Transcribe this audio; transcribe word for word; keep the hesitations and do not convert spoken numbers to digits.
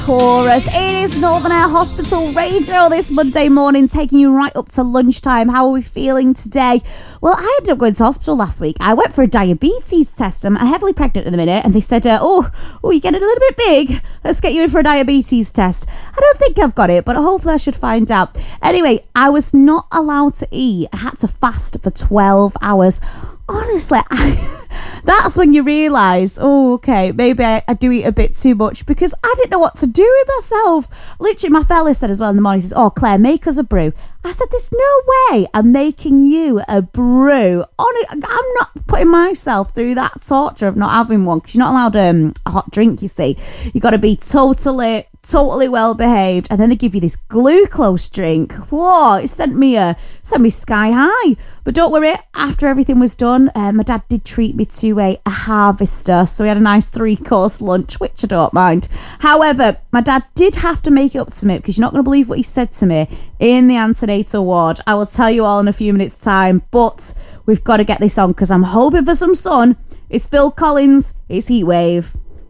Chorus. It is Northern Air Hospital Radio this Monday morning, taking you right up to lunchtime. How are we feeling today? Well, I ended up going to hospital last week. I went for a diabetes test. I'm heavily pregnant at the minute, and they said, uh, oh, oh, you're getting a little bit big. Let's get you in for a diabetes test. I don't think I've got it, but hopefully I should find out. Anyway, I was not allowed to eat. I had to fast for twelve hours. Honestly, I... That's when you realise, oh, okay, maybe I, I do eat a bit too much, because I didn't know what to do with myself. Literally, my fella said as well in the morning, he says, oh, Claire, make us a brew. I said, there's no way I'm making you a brew. On I'm not putting myself through that torture of not having one, because you're not allowed um, a hot drink, you see. You've got to be totally... totally well behaved, and then they give you this glucose drink. Whoa, it sent me a sent me sky high. But don't worry, after everything was done, uh, my dad did treat me to a, a harvester, so we had a nice three-course lunch, which I don't mind. However, my dad did have to make it up to me, because you're not going to believe what he said to me in the antenatal ward. I will tell you all in a few minutes' time, but we've got to get this on, because I'm hoping for some sun. It's Phil Collins, it's Heatwave.